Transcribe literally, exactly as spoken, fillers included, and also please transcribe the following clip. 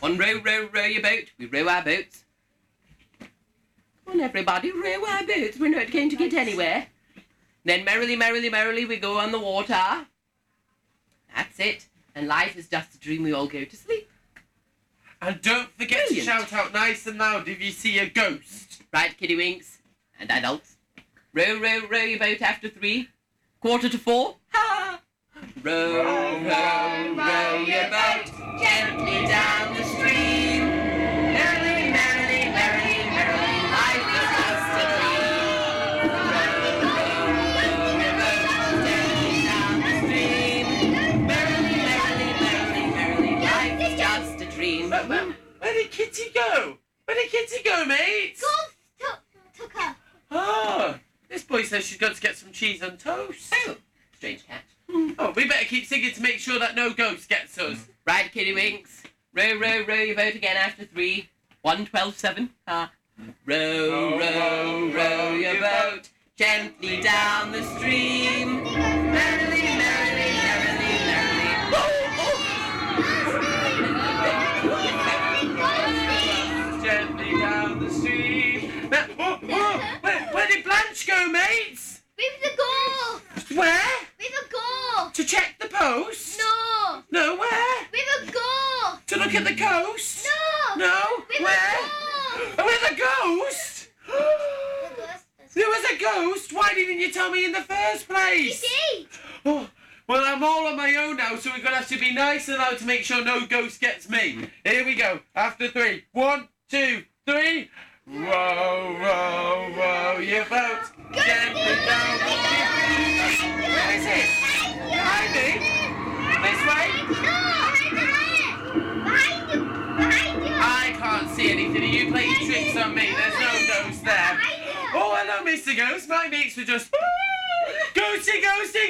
On row, row, row your boat. We row our boats. Come on, everybody, row our boats. We're not going to get anywhere. Then merrily, merrily, merrily, we go on the water. That's it. And life is just a dream. We all go to sleep. And don't forget Brilliant. to shout out nice and loud if you see a ghost. Right, kiddywinks and adults. Row, row, row your boat after three. Quarter to four. Ha! Row, row, row your boat gently down the stream. Merrily, merrily, merrily, merrily, life is just a dream. Row, row, row your boat gently down the stream. Merrily, merrily, merrily, merrily, life is just a dream. Where, where, where did Kitty go? Where did Kitty go, mate? Ghost took, took her. Oh, this boy says she's got to get some cheese on toast. Oh, strange cat. Oh, we better keep singing to make sure that no ghost gets us. Right, kiddywinks. Row, row, row your boat again after three. One, twelve, seven. Ha. Row, row, row your boat gently down the stream. Merrily, merrily, merrily, merrily. Gently down the stream. Now, oh, oh, where, where did Blanche go, mates? With the ghost. Where? With a ghost. To check the post? No. No, where? With a ghost. To look at the coast? No. No, With where? a ghost. Oh, with a ghost? The ghost. There was a ghost? Why didn't you tell me in the first place? You did. Oh, well, I'm all on my own now, so we're going to have to be nice and loud to make sure no ghost gets me. Here we go. After three. One, two, three. Row, row, row your boat gently down the stream. Where is it? Behind me? This way? No. Behind you. Behind you. I can't see anything. Are you playing tricks on me? There's no ghost there. Behind you. Oh, hello, Mister Ghost. My mates were just... Ghosty, ghosty,